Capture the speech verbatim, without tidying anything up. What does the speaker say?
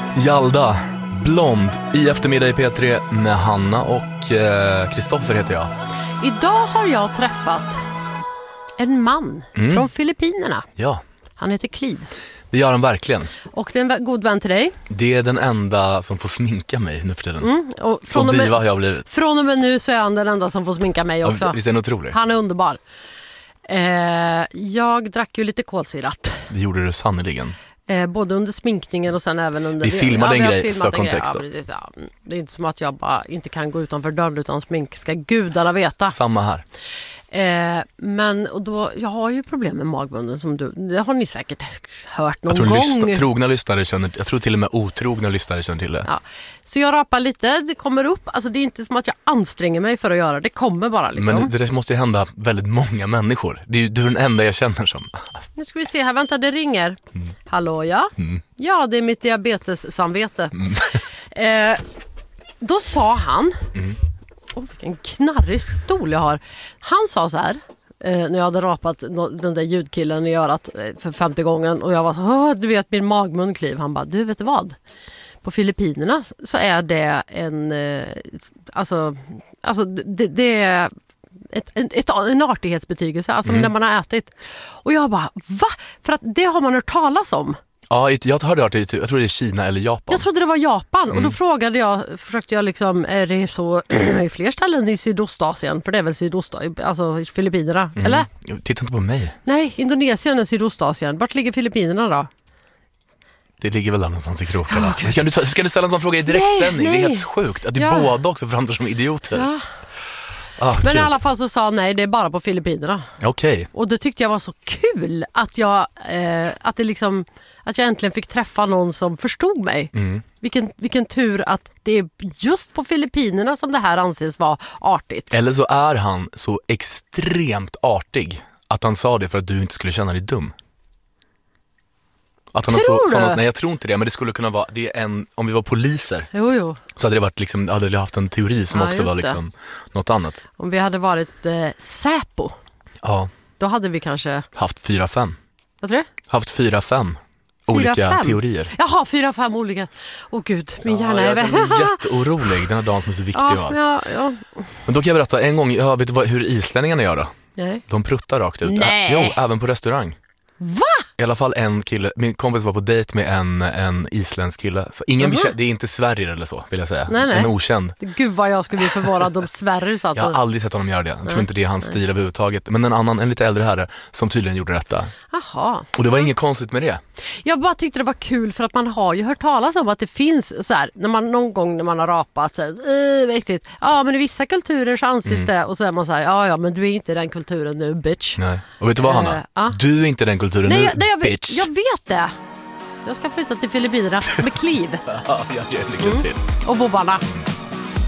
Jalda, blond, i eftermiddag i P tre med Hanna och Kristoffer eh, heter jag. Idag har jag träffat en man mm. från Filippinerna. Ja. Han heter Clive. Det gör han verkligen. Och det är en god vän till dig. Det är den enda som får sminka mig nu för tiden. Mm. Och från, och och med, diva har jag blivit. Från och med nu så är han den enda som får sminka mig också. Ja, visst är han otrolig? Han är underbar. Eh, jag drack ju lite kolsyrat. Det gjorde du sannoliken. Eh, både under sminkningen och sen även under... Vi filmade ja, en grej filmat för kontext ja, precis, ja. Det är inte som att jag bara inte kan gå utanför dörren utan smink. Ska gudarna veta. Samma här. Eh, men och då, jag har ju problem med magmunnen som du, det har ni säkert hört någon jag tror gång. Lyssna, trogna lyssnare känner, jag tror till och med otrogna lyssnare känner till det. Ja. Så jag rapar lite, det kommer upp, alltså det är inte som att jag anstränger mig för att göra det, kommer bara liksom. Men det måste ju hända väldigt många människor. Det är ju du är den enda jag känner som. Nu ska vi se här, vänta det ringer. Mm. Hallå ja? Mm. Ja, det är mitt diabetes-samvete. Mm. eh, då sa han... Mm. Åh, vilken knarrig stol jag har. Han sa så här, eh, när jag hade rapat den där ljudkillen i örat för femte gången och jag var så, du vet min magmun Clive. Han bara, du vet du vad? På Filippinerna så är det en, eh, alltså, alltså det, det är ett, ett, ett, en artighetsbetygelse, alltså mm. när man har ätit. Och jag bara, va? För att det har man hört talas om. Ja, jag hörde att det, jag tror det är Kina eller Japan. Jag trodde det var Japan mm. och då frågade jag, försökte jag liksom, är det så i fler ställen i Sydostasien? För det är väl Sydostasien, alltså Filippinerna, mm. eller? Titta inte på mig. Nej, Indonesien är Sydostasien. Vart ligger Filippinerna då? Det ligger väl där någonstans i krokarna. Oh, kan du, ska du ställa en sån fråga i direktsändning? Nej, nej. Det är helt sjukt att du ja. båda också framstår som idioter. Ja. Ah, men kul. I alla fall så sa nej, det är bara på Filippinerna. Okej. Okay. Och det tyckte jag var så kul att jag eh, att det liksom att jag äntligen fick träffa någon som förstod mig. Mm. Vilken vilken tur att det är just på Filippinerna som det här anses vara artigt. Eller så är han så extremt artig att han sa det för att du inte skulle känna dig dum. Att han tror har så, du? Såna, nej, jag tror inte det, men det skulle kunna vara det är en, om vi var poliser. Jo, jo. Så hade det varit liksom, hade vi haft en teori som ja, också var liksom något annat. Om vi hade varit eh, Säpo. Ja. Då hade vi kanske haft fyra fem. Vad tror du? Haft fyra fem olika fem. teorier. Jaha, fyra fem olika. Åh gud, min ja, hjärna är väl. Jag är jätteorolig den här dagen som är så viktig ja, och allt. Ja, ja. Men då kan jag berätta en gång, ja, vet du vad, hur islänningarna gör då? Nej. De pruttar rakt ut. Nej. Ä- jo, även på restaurang. Va? I alla fall en kille, min kompis var på dejt med en, en isländsk kille. Så ingen, uh-huh. det är inte Sverige eller så, vill jag säga. Nej, nej. En okänd. Gud vad jag skulle bli förvånad om Sverige satt. Jag har aldrig sett honom göra det. Jag tror inte det är hans nej. stil överhuvudtaget. Men en annan, en lite äldre herre som tydligen gjorde detta. Jaha. Och det var inget konstigt med det. Jag bara tyckte det var kul för att man har ju hört talas om att det finns så här, när man någon gång när man har rapat så här, äh, äckligt. Ja, men i vissa kulturer så anses mm. det och så är man så här, ja ja, men du är inte den kulturen nu, bitch. Nej. Och vet du vad, Hanna? Uh, uh. Du är inte den kulturen nej, nu, jag, nej, jag bitch. Vet, jag vet det. Jag ska flytta till Filippinerna med Clive. Ja, jag gör lycka till. Mm. Och vovvarna.